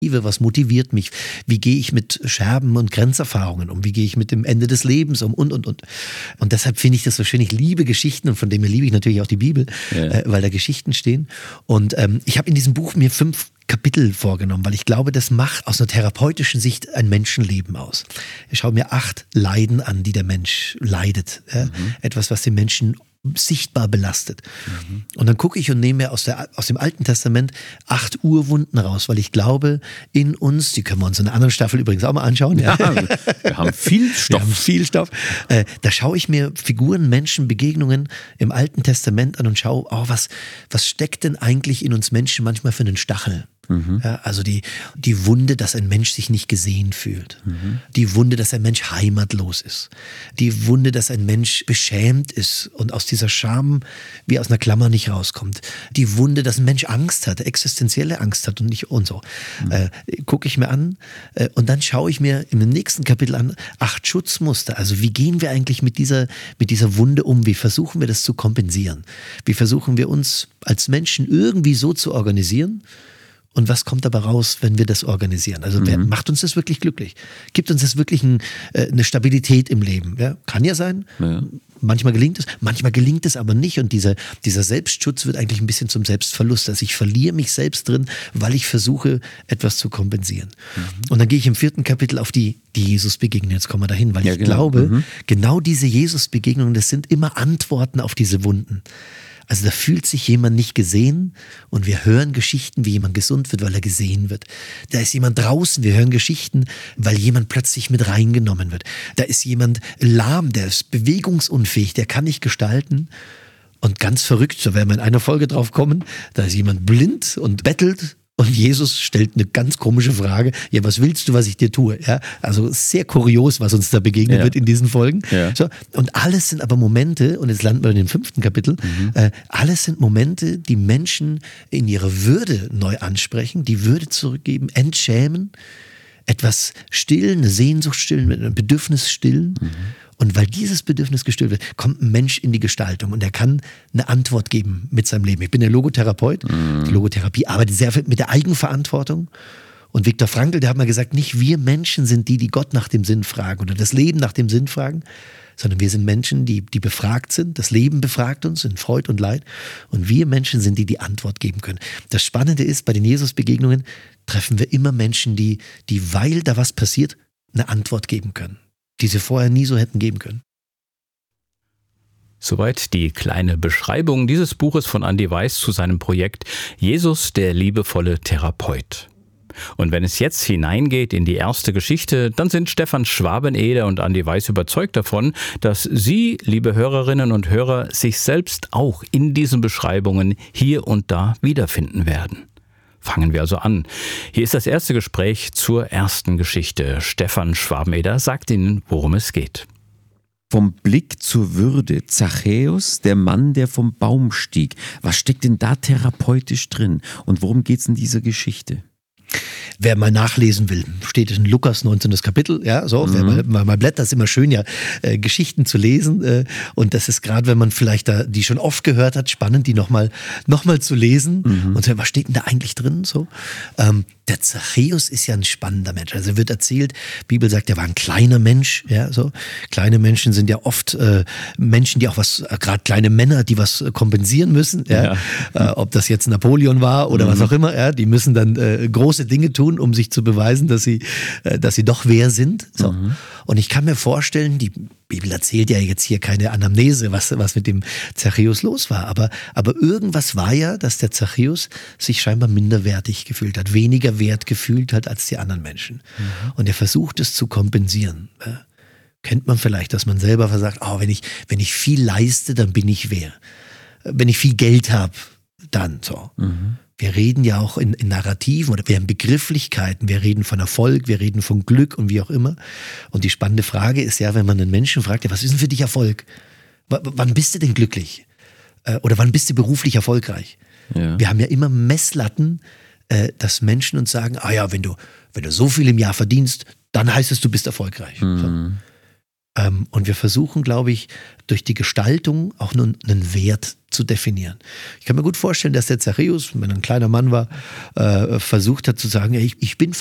Was motiviert mich? Wie gehe ich mit Scherben und Grenzerfahrungen um? Wie gehe ich mit dem Ende des Lebens um? Und. Und deshalb finde ich das so schön. Ich liebe Geschichten und von dem her liebe ich natürlich auch die Bibel, weil da Geschichten stehen. Und ich habe in diesem Buch mir 5 Kapitel vorgenommen, weil ich glaube, das macht aus einer therapeutischen Sicht ein Menschenleben aus. Ich schaue mir 8 Leiden an, die der Mensch leidet. Ja? Etwas, was den Menschen sichtbar belastet. Und dann gucke ich und nehme mir aus dem Alten Testament 8 Urwunden raus, weil ich glaube, in uns, die können wir uns in einer anderen Staffel übrigens auch mal anschauen. Ja, wir haben viel Stoff. Da schaue ich mir Figuren, Menschen, Begegnungen im Alten Testament an und schaue, was steckt denn eigentlich in uns Menschen manchmal für einen Stachel? Ja, also die Wunde, dass ein Mensch sich nicht gesehen fühlt. Die Wunde, dass ein Mensch heimatlos ist. Die Wunde, dass ein Mensch beschämt ist und aus dieser Scham wie aus einer Klammer nicht rauskommt. Die Wunde, dass ein Mensch Angst hat, existenzielle Angst hat und so. Gucke ich mir an und dann schaue ich mir im nächsten Kapitel an 8 Schutzmuster. Also wie gehen wir eigentlich mit dieser Wunde um? Wie versuchen wir das zu kompensieren? Wie versuchen wir uns als Menschen irgendwie so zu organisieren? Und was kommt dabei raus, wenn wir das organisieren? Also macht uns das wirklich glücklich? Gibt uns das wirklich eine Stabilität im Leben? Ja, kann ja sein. Ja. Manchmal gelingt es aber nicht. Und dieser Selbstschutz wird eigentlich ein bisschen zum Selbstverlust. Also ich verliere mich selbst drin, weil ich versuche, etwas zu kompensieren. Und dann gehe ich im 4. Kapitel auf die Jesus-Begegnung. Jetzt kommen wir dahin, weil ich glaube, genau diese Jesus-Begegnungen, das sind immer Antworten auf diese Wunden. Also da fühlt sich jemand nicht gesehen und wir hören Geschichten, wie jemand gesund wird, weil er gesehen wird. Da ist jemand draußen, wir hören Geschichten, weil jemand plötzlich mit reingenommen wird. Da ist jemand lahm, der ist bewegungsunfähig, der kann nicht gestalten. Und ganz verrückt, so werden wir in einer Folge drauf kommen, da ist jemand blind und bettelt. Und Jesus stellt eine ganz komische Frage. Ja, was willst du, was ich dir tue? Ja, also sehr kurios, was uns da begegnen wird in diesen Folgen. Ja. So, und alles sind aber Momente, und jetzt landen wir in dem 5. Kapitel, alles sind Momente, die Menschen in ihrer Würde neu ansprechen, die Würde zurückgeben, entschämen, etwas stillen, eine Sehnsucht stillen, ein Bedürfnis stillen. Und weil dieses Bedürfnis gestillt wird, kommt ein Mensch in die Gestaltung und er kann eine Antwort geben mit seinem Leben. Ich bin der Logotherapeut. Die Logotherapie arbeitet sehr viel mit der Eigenverantwortung. Und Viktor Frankl, der hat mal gesagt, nicht wir Menschen sind die Gott nach dem Sinn fragen oder das Leben nach dem Sinn fragen, sondern wir sind Menschen, die befragt sind. Das Leben befragt uns in Freud und Leid. Und wir Menschen sind die Antwort geben können. Das Spannende ist, bei den Jesus-Begegnungen treffen wir immer Menschen, die, weil da was passiert, eine Antwort geben können, die sie vorher nie so hätten geben können. Soweit die kleine Beschreibung dieses Buches von Andi Weiß zu seinem Projekt Jesus, der liebevolle Therapeut. Und wenn es jetzt hineingeht in die erste Geschichte, dann sind Stefan Schwabeneder und Andi Weiß überzeugt davon, dass Sie, liebe Hörerinnen und Hörer, sich selbst auch in diesen Beschreibungen hier und da wiederfinden werden. Fangen wir also an. Hier ist das erste Gespräch zur ersten Geschichte. Stefan Schwabeneder sagt Ihnen, worum es geht. Vom Blick zur Würde. Zachäus, der Mann, der vom Baum stieg. Was steckt denn da therapeutisch drin? Und worum geht's in dieser Geschichte? Wer mal nachlesen will, steht in Lukas 19. Kapitel, ja, so, wer mal blättert, ist immer schön, ja, Geschichten zu lesen, und das ist gerade, wenn man vielleicht die schon oft gehört hat, spannend, die nochmal zu lesen, und so, was steht denn da eigentlich drin, so, der Zachäus ist ja ein spannender Mensch, also wird erzählt, die Bibel sagt, er war ein kleiner Mensch, ja, so, kleine Menschen sind ja oft Menschen, die auch gerade kleine Männer, die was kompensieren müssen, ja. Ob das jetzt Napoleon war oder was auch immer, ja, die müssen dann große Dinge tun, um sich zu beweisen, dass sie doch wer sind. So. Und ich kann mir vorstellen, die Bibel erzählt ja jetzt hier keine Anamnese, was mit dem Zachäus los war. Aber irgendwas war ja, dass der Zachäus sich scheinbar minderwertig gefühlt hat, weniger wert gefühlt hat als die anderen Menschen. Und er versucht es zu kompensieren. Kennt man vielleicht, dass man selber versagt, wenn ich viel leiste, dann bin ich wer. Wenn ich viel Geld habe, dann so. Wir reden ja auch in Narrativen oder wir haben Begrifflichkeiten, wir reden von Erfolg, wir reden von Glück und wie auch immer. Und die spannende Frage ist ja, wenn man einen Menschen fragt, ja, was ist denn für dich Erfolg? Wann bist du denn glücklich? Oder wann bist du beruflich erfolgreich? Ja. Wir haben ja immer Messlatten, dass Menschen uns sagen, wenn du so viel im Jahr verdienst, dann heißt es, du bist erfolgreich. So. Und wir versuchen, glaube ich, durch die Gestaltung auch nur einen Wert zu definieren. Ich kann mir gut vorstellen, dass der Zachäus, wenn er ein kleiner Mann war, versucht hat zu sagen, ich bin